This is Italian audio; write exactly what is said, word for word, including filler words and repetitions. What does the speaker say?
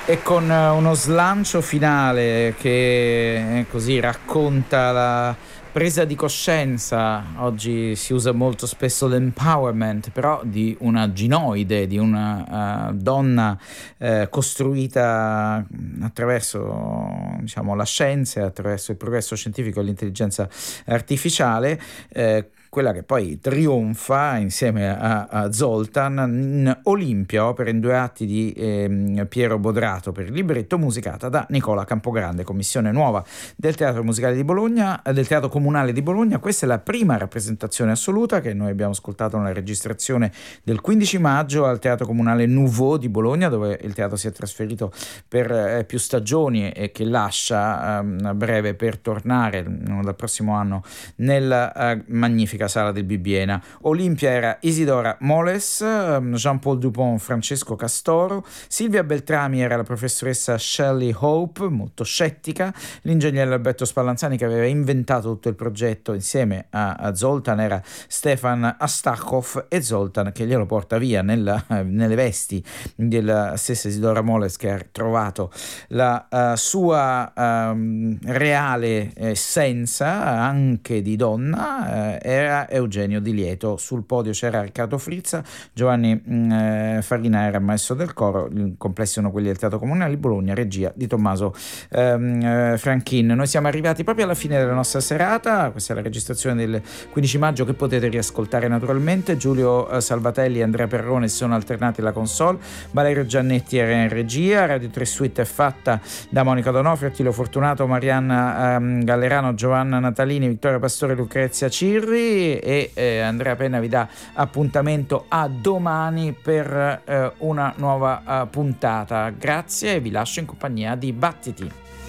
E con uno slancio finale che eh, così racconta la presa di coscienza. Oggi si usa molto spesso l'empowerment, però di una ginoide, di una uh, donna uh, costruita attraverso, diciamo, la scienza, attraverso il progresso scientifico e l'intelligenza artificiale, uh, quella che poi trionfa insieme a, a Zoltan in Olimpia, opera in due atti di eh, Piero Bodrato per il libretto, musicata da Nicola Campogrande, commissione nuova del Teatro Musicale di Bologna, del Teatro Comunale di Bologna. Questa è la prima rappresentazione assoluta che noi abbiamo ascoltato nella registrazione del quindici maggio al Teatro Comunale Nouveau di Bologna, dove il teatro si è trasferito per eh, più stagioni e che lascia eh, a breve per tornare no, dal prossimo anno nella eh, magnifica Sala del Bibbiena. Olimpia era Isidora Moles, Jean-Paul Dupont, Francesco Castoro, Silvia Beltrami era la professoressa Shelley Hope, molto scettica, l'ingegnere Alberto Spallanzani che aveva inventato tutto il progetto insieme a, a Zoltan era Stefan Astachov, e Zoltan che glielo porta via nella, nelle vesti della stessa Isidora Moles, che ha trovato la uh, sua um, reale essenza anche di donna. uh, era Eugenio Di Lieto. Sul podio c'era Riccardo Frizza, Giovanni mh, Farina era il maestro del coro, i complessi sono quelli del Teatro Comunale di Bologna, regia di Tommaso ehm, Franchin. Noi siamo arrivati proprio alla fine della nostra serata, questa è la registrazione del quindici maggio che potete riascoltare naturalmente. Giulio eh, Salvatelli e Andrea Perrone si sono alternati alla console, Valerio Giannetti era in regia, Radio tre Suite è fatta da Monica Donofrio, Attilio Fortunato, Marianna ehm, Gallerano, Giovanna Natalini, Vittoria Pastore, Lucrezia Cirri, e eh, Andrea Penna vi dà appuntamento a domani per eh, una nuova uh, puntata. Grazie e vi lascio in compagnia di Battiti.